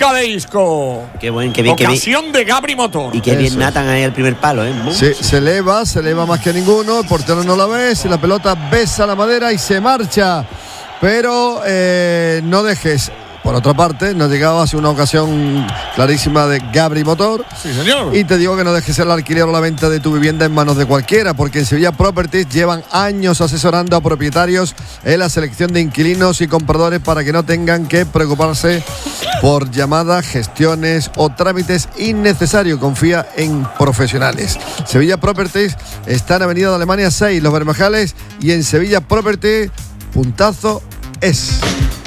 fantástica de Isco. Qué bien. Ocasión de Gabri Motor. Y qué bien Nathan ahí el primer palo, Sí, se eleva más que ninguno. El portero no la ve. Si la pelota besa la madera y se marcha. Pero no dejes. Por otra parte, nos llegaba hace una ocasión clarísima de Gabri Motor. Sí, señor. Y te digo que no dejes el alquiler o la venta de tu vivienda en manos de cualquiera, porque en Sevilla Properties llevan años asesorando a propietarios en la selección de inquilinos y compradores para que no tengan que preocuparse por llamadas, gestiones o trámites innecesarios. Confía en profesionales. Sevilla Properties está en Avenida de Alemania 6, Los Bermejales, y en Sevilla Properties, .es.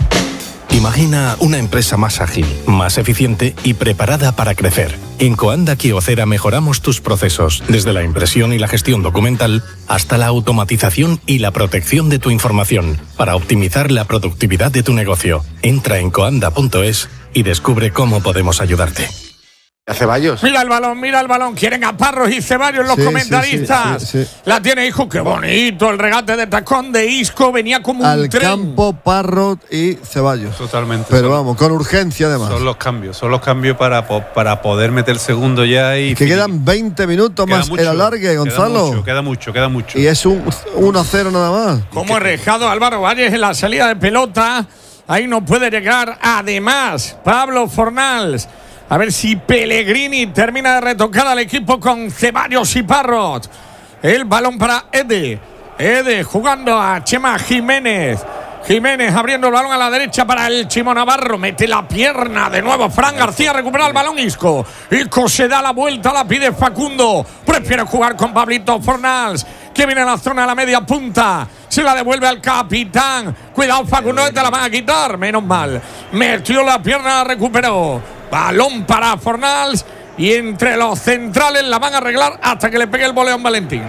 Imagina una empresa más ágil, más eficiente y preparada para crecer. En Coanda Kyocera mejoramos tus procesos, desde la impresión y la gestión documental hasta la automatización y la protección de tu información, para optimizar la productividad de tu negocio. Entra en coanda.es y descubre cómo podemos ayudarte. A Ceballos. Mira el balón. Quieren a Parros y Ceballos los comentaristas. Sí. La tiene Isco. Qué bonito el regate de tacón de Isco. Venía como un tren. Al campo, Parrot y Ceballos. Totalmente. Pero vamos, con urgencia además. Son los cambios para poder meter el segundo ya. Y que quedan 20 minutos más el alargue, Gonzalo. Queda mucho. Y es un 1-0 nada más. Como ha rejado Álvaro Valles en la salida de pelota. Ahí no puede llegar. Además, Pablo Fornals. A ver si Pellegrini termina de retocar al equipo con Ceballos y Parrot. El balón para Ede jugando a Chema Jiménez. Jiménez abriendo el balón a la derecha para el Chimo Navarro. Mete la pierna de nuevo. Fran García recupera el balón. Isco se da la vuelta. La pide Facundo. Prefiere jugar con Pablito Fornals, que viene a la zona de la media punta. Se la devuelve al capitán. Cuidado, Facundo, te la van a quitar. Menos mal. Metió la pierna, la recuperó. Balón para Fornals. Y entre los centrales la van a arreglar hasta que le pegue el boleón Valentín.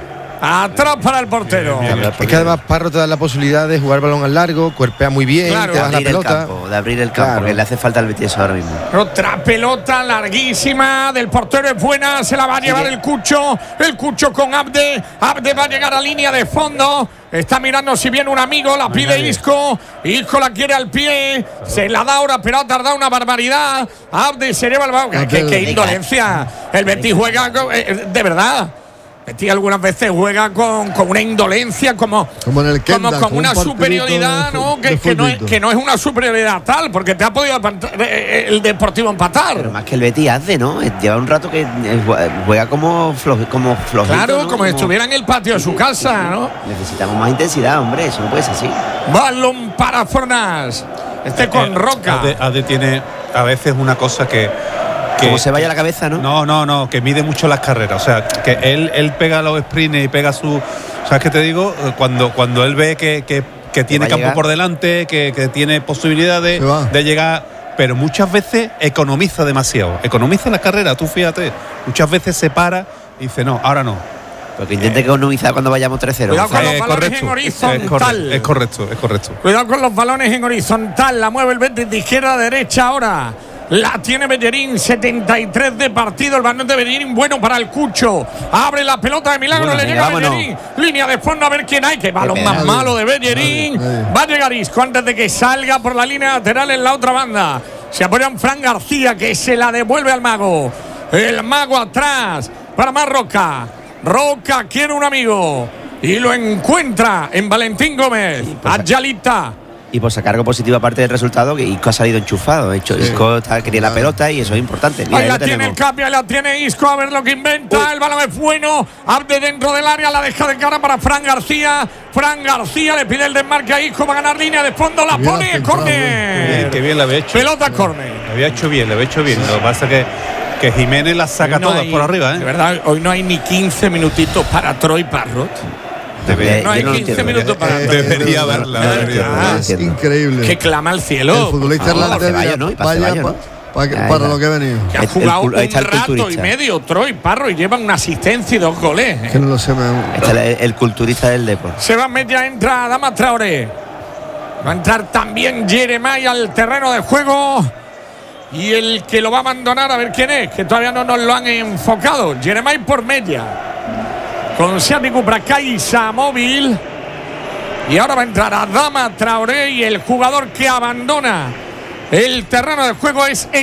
Atrás para el portero. Es que además Parro te da la posibilidad de jugar balón al largo, cuerpea muy bien, claro, te das la pelota. De abrir el campo, claro. Que le hace falta al Betis ahora mismo. Otra pelota larguísima del portero, es buena, se la va a llevar el Cucho con Abde va a llegar a línea de fondo. Está mirando si viene un amigo, la pide Isco la quiere al pie, se la da ahora, pero ha tardado una barbaridad. Abde se lleva el balón. Qué indolencia. El Betis juega de verdad. Betis algunas veces juega con una indolencia, como en el Kendall, con una superioridad, ¿no? Que no es una superioridad tal, porque te ha podido el Deportivo empatar. Pero más que el Betis hace, ¿no? Lleva un rato que juega como flojito. Claro, ¿no? como estuviera en el patio de su casa, ¿no? Necesitamos más intensidad, hombre, eso no puede ser así. Balón para Fornals. Con Roca. Ade tiene a veces una cosa que como se vaya la cabeza, ¿no? No, que mide mucho las carreras. O sea, que él pega los sprints y pega su... ¿Sabes qué te digo? Cuando él ve que tiene campo por delante, que tiene posibilidades de llegar, pero muchas veces economiza demasiado. Economiza las carreras, tú fíjate. Muchas veces se para y dice, no, ahora no. Porque intente economizar cuando vayamos 3-0. Cuidado con los balones en horizontal. Es correcto. Cuidado con los balones en horizontal. La mueve el Betis de izquierda a derecha ahora. La tiene Bellerín, 73 de partido. El balón de Bellerín, bueno para el Cucho. Abre la pelota de milagro, le llega a Bellerín. Línea de fondo a ver quién hay. Qué balón más malo de Bellerín. Va a llegar Isco antes de que salga por la línea lateral en la otra banda. Se apoya en Fran García, que se la devuelve al mago. El mago atrás para más Roca. Roca quiere un amigo y lo encuentra en Valentín Gómez. Ayalita. Y por sacar algo positivo aparte del resultado, que Isco ha salido enchufado. Isco quería la pelota y eso es importante. Mira, ahí la tiene el cambio, ahí la tiene Isco, a ver lo que inventa. El balón es bueno, abre dentro del área, la deja de cara para Fran García. Fran García le pide el desmarque a Isco, va a ganar línea de fondo, la pone en córner. Qué bien la había hecho. Pelota córner. Le había hecho bien. Lo que pasa es que Jiménez las saca todas por arriba. De verdad, hoy no hay ni 15 minutitos para Troy Parrot. No hay 15 minutos para. Debería haberla. Es increíble. Que clama al cielo. El futbolista irlandés para lo que ha venido. Que ha jugado un rato y medio Troy Parrot y llevan una asistencia y 2 goles. Que no lo sé. Está el culturista del deporte. Se va a meter, entra Adama Traoré. Va a entrar también Jeremai al terreno de juego. Y el que lo va a abandonar, a ver quién es, que todavía no nos lo han enfocado. Jeremai por media. Con Sergi Cupracay y Samóvil. Y ahora va a entrar Adama Traoré y el jugador que abandona el terreno de juego es